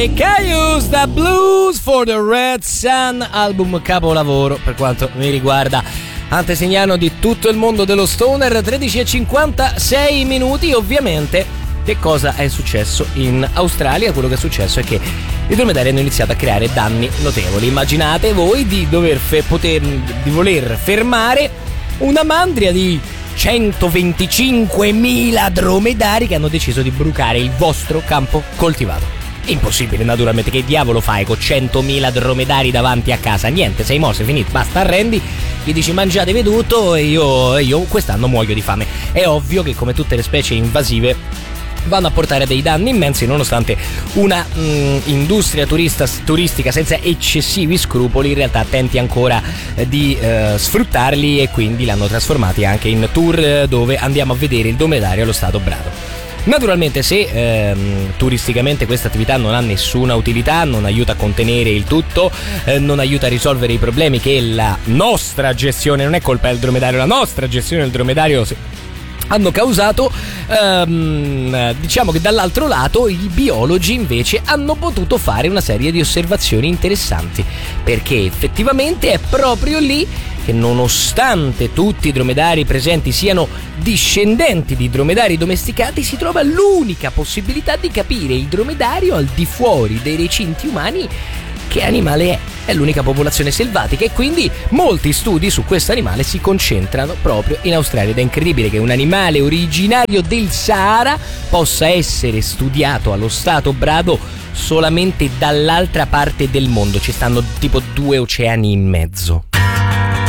I Caius, The Blues for the Red Sun, album capolavoro per quanto mi riguarda, antesignano di tutto il mondo dello stoner. 13:56. Ovviamente che cosa è successo in Australia? Quello che è successo è che i dromedari hanno iniziato a creare danni notevoli. Immaginate voi di voler fermare una mandria di 125.000 dromedari che hanno deciso di brucare il vostro campo coltivato. Impossibile, naturalmente. Che diavolo fai con 100.000 dromedari davanti a casa? Niente, sei morto, sei finito, basta, arrendi, gli dici mangiatevi tutto e io quest'anno muoio di fame. È ovvio che, come tutte le specie invasive, vanno a portare dei danni immensi, nonostante una industria turistica senza eccessivi scrupoli in realtà tenti ancora di sfruttarli, e quindi l'hanno trasformati anche in tour dove andiamo a vedere il dromedario allo stato brado. Naturalmente, se turisticamente questa attività non ha nessuna utilità, non aiuta a contenere il tutto, non aiuta a risolvere i problemi che la nostra gestione, non è colpa del dromedario, la nostra gestione del dromedario hanno causato, diciamo che dall'altro lato i biologi invece hanno potuto fare una serie di osservazioni interessanti, perché effettivamente è proprio lì che, nonostante tutti i dromedari presenti siano discendenti di dromedari domesticati, si trova l'unica possibilità di capire il dromedario al di fuori dei recinti umani che animale è. È l'unica popolazione selvatica, e quindi molti studi su questo animale si concentrano proprio in Australia, ed è incredibile che un animale originario del Sahara possa essere studiato allo stato brado solamente dall'altra parte del mondo. Ci stanno tipo 2 oceani in mezzo.